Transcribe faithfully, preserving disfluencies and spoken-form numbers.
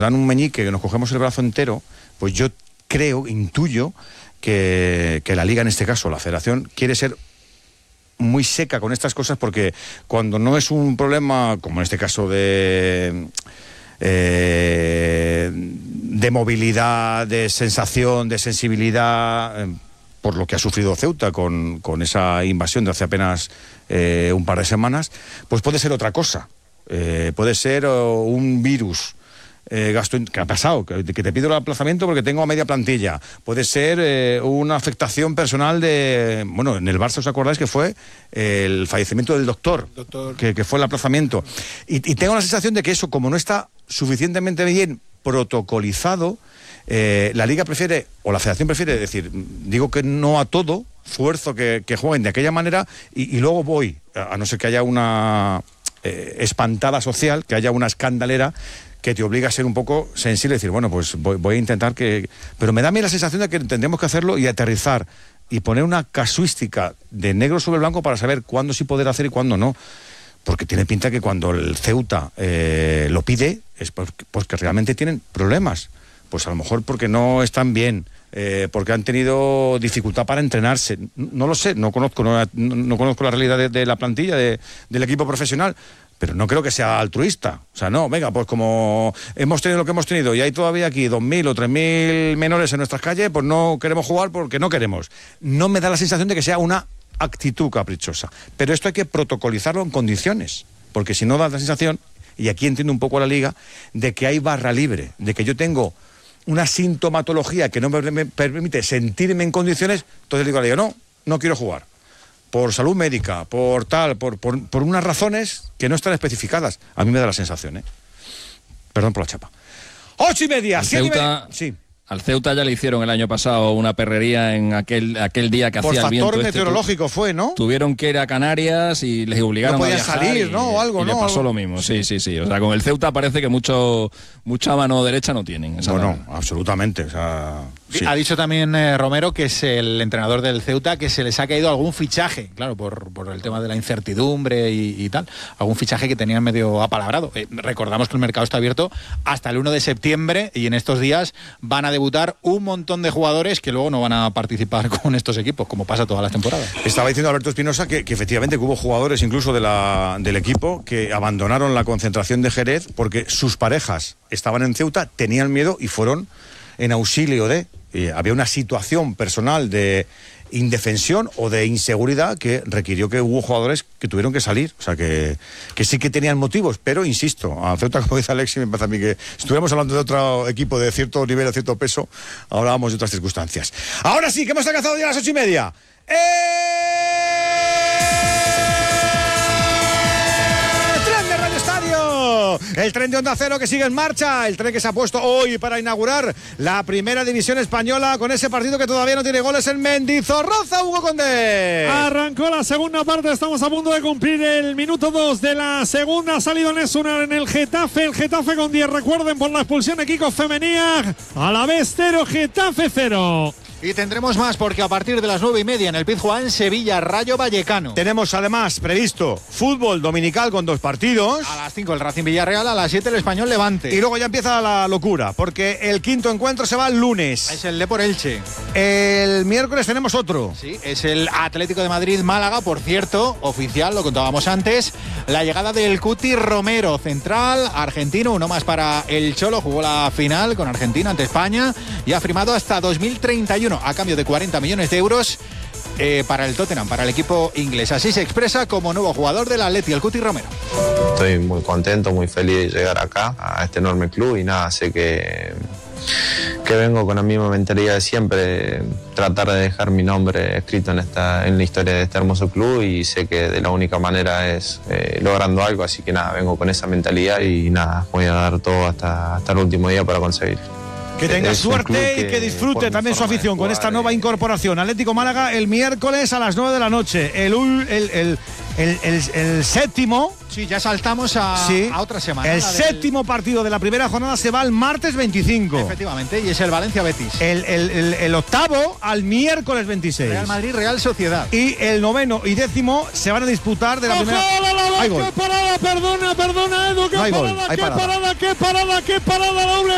dan un meñique, que nos cogemos el brazo entero, pues yo creo, intuyo, que, que la Liga, en este caso, la Federación, quiere ser muy seca con estas cosas, porque cuando no es un problema, como en este caso de... Eh, de movilidad, de sensación, de sensibilidad, eh, por lo que ha sufrido Ceuta con, con esa invasión de hace apenas eh, un par de semanas, pues puede ser otra cosa. Eh, puede ser uh, un virus eh, gasto, que ha pasado, que, que te pido el aplazamiento porque tengo a media plantilla. Puede ser eh, una afectación personal de... Bueno, en el Barça, ¿os acordáis que fue el fallecimiento del doctor? doctor. Que, que fue el aplazamiento. Y, y tengo la sensación de que eso, como no está suficientemente bien protocolizado, eh, la Liga prefiere, o la Federación prefiere decir, digo que no a todo, fuerzo que, que jueguen de aquella manera y, y luego voy, a, a no ser que haya una eh, espantada social, que haya una escandalera que te obliga a ser un poco sensible y decir, bueno, pues voy, voy a intentar que... Pero me da a mí la sensación de que tendremos que hacerlo y aterrizar y poner una casuística de negro sobre blanco para saber cuándo sí poder hacer y cuándo no. Porque tiene pinta que cuando el Ceuta eh, lo pide es porque, porque realmente tienen problemas. Pues a lo mejor porque no están bien, eh, porque han tenido dificultad para entrenarse. No lo sé, no conozco, no, no conozco la realidad de, de la plantilla, de, del equipo profesional, pero no creo que sea altruista. O sea, no, venga, pues como hemos tenido lo que hemos tenido y hay todavía aquí dos mil o tres mil menores en nuestras calles, pues no queremos jugar porque no queremos. No me da la sensación de que sea una actitud caprichosa. Pero esto hay que protocolizarlo en condiciones, porque si no da la sensación, y aquí entiendo un poco a la Liga, de que hay barra libre, de que yo tengo una sintomatología que no me permite sentirme en condiciones, entonces digo a la Liga, no, no quiero jugar. Por salud médica, por tal, por, por, por unas razones que no están especificadas. A mí me da la sensación, ¿eh? Perdón por la chapa. Ocho y media, siete y media. Sí. Al Ceuta ya le hicieron el año pasado una perrería en aquel aquel día que por hacía el viento. Por factor este, meteorológico fue, ¿no? Tuvieron que ir a Canarias y les obligaron no a viajar. No salir, y, ¿no? O algo, y ¿no? le pasó algo. lo mismo, sí, sí, sí. O sea, con el Ceuta parece que mucho mucha mano derecha no tienen. No, no, absolutamente. O sea, sí. Ha dicho también eh, Romero, que es el entrenador del Ceuta, que se les ha caído algún fichaje, claro, por, por el tema de la incertidumbre y, y tal, algún fichaje que tenían medio apalabrado. Eh, recordamos que el mercado está abierto hasta el uno de septiembre y en estos días van a debutar un montón de jugadores que luego no van a participar con estos equipos, como pasa todas las temporadas. Estaba diciendo Alberto Espinosa que, que efectivamente que hubo jugadores incluso de la, del equipo que abandonaron la concentración de Jerez porque sus parejas estaban en Ceuta, tenían miedo y fueron en auxilio de... Eh, había una situación personal de indefensión o de inseguridad que requirió que hubo jugadores que tuvieron que salir, o sea que, que sí que tenían motivos, pero insisto, a Ceuta, como dice Alexi, me parece a mí que si estuviéramos hablando de otro equipo de cierto nivel, de cierto peso, hablábamos de otras circunstancias. Ahora sí, que hemos alcanzado ya a las ocho y media. ¡Eh! El tren de Onda Cero que sigue en marcha, el tren que se ha puesto hoy para inaugurar la primera división española con ese partido que todavía no tiene goles en Mendizorroza, Hugo Condé. Arrancó la segunda parte, estamos a punto de cumplir el minuto dos de la segunda, ha salido Nesunar en el Getafe, el Getafe con diez, recuerden por la expulsión de Kiko Femeniak, a la vez cero, Getafe cero. Y tendremos más porque a partir de las nueve y media en el Pizjuán, Sevilla, Rayo Vallecano. Tenemos además previsto fútbol dominical con dos partidos. A las cinco el Racing Villarreal, a las siete el Español Levante. Y luego ya empieza la locura, porque el quinto encuentro se va el lunes. Es el Depor Elche. El miércoles tenemos otro. Sí, es el Atlético de Madrid Málaga, por cierto, oficial, lo contábamos antes. La llegada del Cuti Romero, central, argentino, uno más para el Cholo, jugó la final con Argentina ante España y ha firmado hasta dos mil treinta y uno. A cambio de cuarenta millones de euros eh, para el Tottenham, para el equipo inglés. Así se expresa como nuevo jugador del Atleti, el Cuti Romero. Estoy muy contento, muy feliz de llegar acá, a este enorme club, y nada, sé que, que vengo con la misma mentalidad de siempre, tratar de dejar mi nombre escrito en, esta, en la historia de este hermoso club, y sé que de la única manera es eh, logrando algo, así que nada, vengo con esa mentalidad y nada, voy a dar todo hasta, hasta el último día para conseguir. Que tenga suerte que, y que disfrute también su afición con esta nueva incorporación. Atlético Málaga el miércoles a las nueve de la noche. El, el, el, el, el, el séptimo... Sí, ya saltamos a, sí, a otra semana. El séptimo del... partido de la primera jornada se va el martes veinticinco. Efectivamente, y es el Valencia-Betis. El, el, el, el octavo al miércoles veintiséis. Real Madrid-Real Sociedad. Y el noveno y décimo se van a disputar de la ¡Ojo, primera... La, la, la, ¡Qué parada! Perdona, perdona, Edu, qué no parada, gol, qué parada, parada, qué parada, qué parada, doble